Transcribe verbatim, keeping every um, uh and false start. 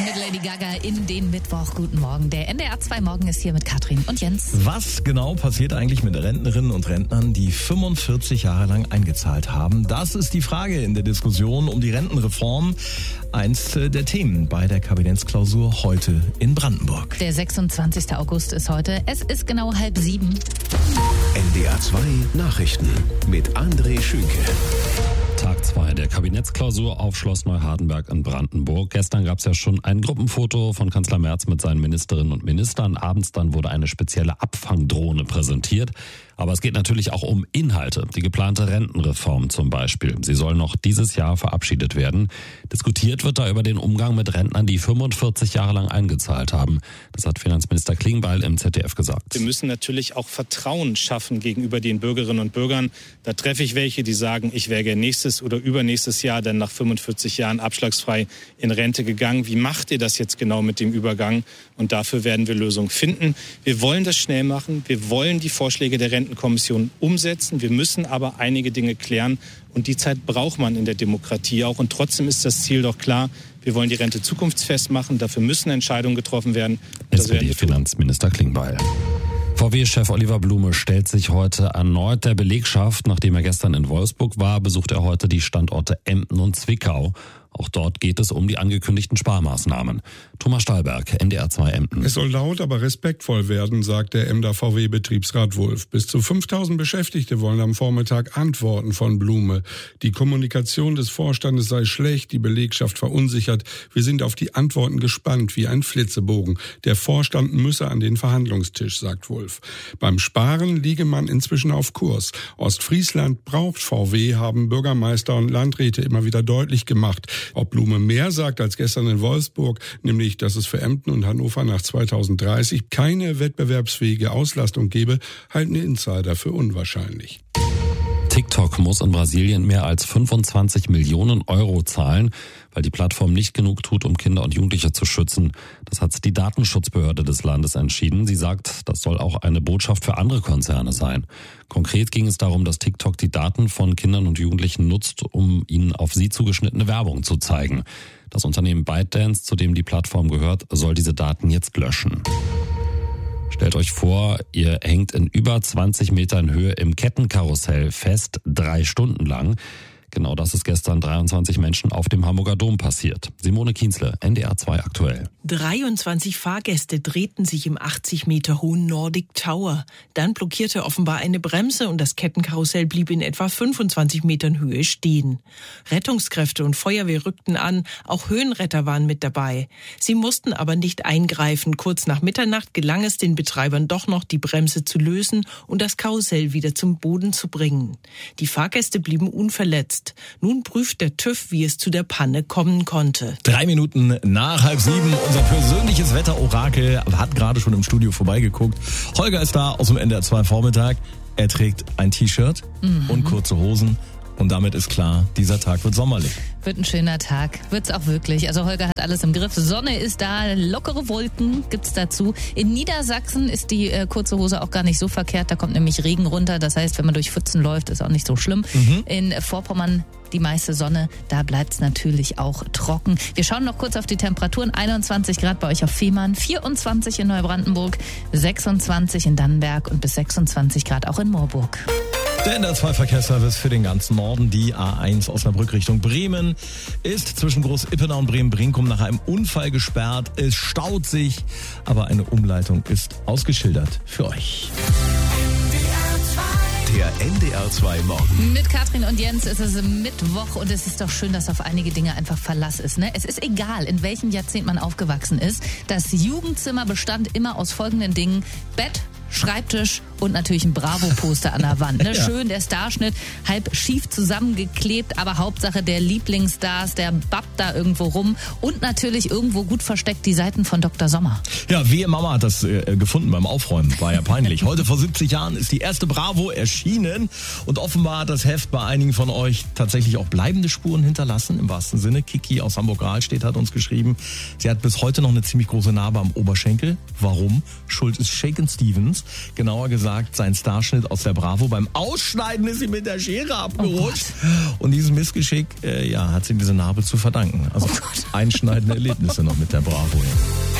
mit Lady Gaga in den Mittwoch. Guten Morgen. Der N D R zwei Morgen ist hier mit Katrin und Jens. Was genau passiert eigentlich mit Rentnerinnen und Rentnern, die fünfundvierzig Jahre lang eingezahlt haben? Das ist die Frage in der Diskussion um die Rentenreform. Eins der Themen bei der Kabinettsklausur heute in Brandenburg. Der sechsundzwanzigster August ist heute. Es ist genau halb sieben. N D R zwei Nachrichten mit André Schünke. Tag zwei der Kabinettsklausur auf Schloss Neuhardenberg in Brandenburg. Gestern gab es ja schon ein Gruppenfoto von Kanzler Merz mit seinen Ministerinnen und Ministern. Abends dann wurde eine spezielle Abfangdrohne präsentiert. Aber es geht natürlich auch um Inhalte. Die geplante Rentenreform zum Beispiel. Sie soll noch dieses Jahr verabschiedet werden. Diskutiert wird da über den Umgang mit Rentnern, die fünfundvierzig Jahre lang eingezahlt haben. Das hat Finanzminister Klingbeil im Z D F gesagt. Wir müssen natürlich auch Vertrauen schaffen gegenüber den Bürgerinnen und Bürgern. Da treffe ich welche, die sagen, ich wäre gerne nächstes oder übernächstes Jahr dann nach fünfundvierzig Jahren abschlagsfrei in Rente gegangen. Wie macht ihr das jetzt genau mit dem Übergang? Und dafür werden wir Lösungen finden. Wir wollen das schnell machen. Wir wollen die Vorschläge der Rentenkommission umsetzen. Wir müssen aber einige Dinge klären. Und die Zeit braucht man in der Demokratie auch. Und trotzdem ist das Ziel doch klar. Wir wollen die Rente zukunftsfest machen. Dafür müssen Entscheidungen getroffen werden. S P D-Finanzminister Klingbeil. V W-Chef Oliver Blume stellt sich heute erneut der Belegschaft. Nachdem er gestern in Wolfsburg war, besucht er heute die Standorte Emden und Zwickau. Auch dort geht es um die angekündigten Sparmaßnahmen. Thomas Stahlberg, N D R zwei Emden. Es soll laut, aber respektvoll werden, sagt der Emder V W-Betriebsrat Wulff. Bis zu fünftausend Beschäftigte wollen am Vormittag Antworten von Blume. Die Kommunikation des Vorstandes sei schlecht, die Belegschaft verunsichert. Wir sind auf die Antworten gespannt, wie ein Flitzebogen. Der Vorstand müsse an den Verhandlungstisch, sagt Wulff. Beim Sparen liege man inzwischen auf Kurs. Ostfriesland braucht V W, haben Bürgermeister und Landräte immer wieder deutlich gemacht. Ob Blume mehr sagt als gestern in Wolfsburg, nämlich, dass es für Emden und Hannover nach zweitausenddreißig keine wettbewerbsfähige Auslastung gebe, halten Insider für unwahrscheinlich. TikTok muss in Brasilien mehr als fünfundzwanzig Millionen Euro zahlen, weil die Plattform nicht genug tut, um Kinder und Jugendliche zu schützen. Das hat die Datenschutzbehörde des Landes entschieden. Sie sagt, das soll auch eine Botschaft für andere Konzerne sein. Konkret ging es darum, dass TikTok die Daten von Kindern und Jugendlichen nutzt, um ihnen auf sie zugeschnittene Werbung zu zeigen. Das Unternehmen ByteDance, zu dem die Plattform gehört, soll diese Daten jetzt löschen. Stellt euch vor, ihr hängt in über zwanzig Metern Höhe im Kettenkarussell fest, drei Stunden lang. Genau das ist gestern dreiundzwanzig Menschen auf dem Hamburger Dom passiert. Simone Kienzle, N D R zwei aktuell. dreiundzwanzig Fahrgäste drehten sich im achtzig Meter hohen Nordic Tower. Dann blockierte offenbar eine Bremse und das Kettenkarussell blieb in etwa fünfundzwanzig Metern Höhe stehen. Rettungskräfte und Feuerwehr rückten an, auch Höhenretter waren mit dabei. Sie mussten aber nicht eingreifen. Kurz nach Mitternacht gelang es den Betreibern doch noch, die Bremse zu lösen und das Karussell wieder zum Boden zu bringen. Die Fahrgäste blieben unverletzt. Nun prüft der TÜV, wie es zu der Panne kommen konnte. Drei Minuten nach halb sieben. Unser persönliches Wetterorakel hat gerade schon im Studio vorbeigeguckt. Holger ist da aus dem N D R zwei Vormittag. Er trägt ein T-Shirt mhm. und kurze Hosen. Und damit ist klar, dieser Tag wird sommerlich. Wird ein schöner Tag. Wird's auch wirklich. Also Holger hat alles im Griff. Sonne ist da, lockere Wolken gibt's dazu. In Niedersachsen ist die äh, kurze Hose auch gar nicht so verkehrt. Da kommt nämlich Regen runter. Das heißt, wenn man durch Pfützen läuft, ist auch nicht so schlimm. Mhm. In Vorpommern die meiste Sonne. Da bleibt's natürlich auch trocken. Wir schauen noch kurz auf die Temperaturen. einundzwanzig Grad bei euch auf Fehmarn, vierundzwanzig in Neubrandenburg, sechsundzwanzig in Dannenberg und bis sechsundzwanzig Grad auch in Moorburg. Der N D R zwei Verkehrsservice für den ganzen Norden, die A eins Osnabrück Richtung Bremen, ist zwischen Groß-Ippenau und Bremen-Brinkum nach einem Unfall gesperrt. Es staut sich, aber eine Umleitung ist ausgeschildert für euch. Der N D R zwei Morgen. Mit Katrin und Jens ist es Mittwoch und es ist doch schön, dass auf einige Dinge einfach Verlass ist. Ne? Es ist egal, in welchem Jahrzehnt man aufgewachsen ist. Das Jugendzimmer bestand immer aus folgenden Dingen: Bett, Schreibtisch und natürlich ein Bravo-Poster an der Wand. Ne? Ja. Schön, der Starschnitt, halb schief zusammengeklebt, aber Hauptsache der Lieblingsstars, der babbt da irgendwo rum und natürlich irgendwo gut versteckt die Seiten von Doktor Sommer. Ja, wehe Mama hat das äh, gefunden beim Aufräumen, war ja peinlich. Heute vor siebzig Jahren ist die erste Bravo erschienen und offenbar hat das Heft bei einigen von euch tatsächlich auch bleibende Spuren hinterlassen, im wahrsten Sinne. Kiki aus Hamburg-Rahlstedt hat uns geschrieben, sie hat bis heute noch eine ziemlich große Narbe am Oberschenkel. Warum? Schuld ist Shakin' Stevens. Genauer gesagt sagt, sein Starschnitt aus der Bravo. Beim Ausschneiden ist sie mit der Schere abgerutscht. Oh und dieses Missgeschick, äh, ja, hat sie diese Narbe zu verdanken. Also einschneidende Erlebnisse noch mit der Bravo. Ja.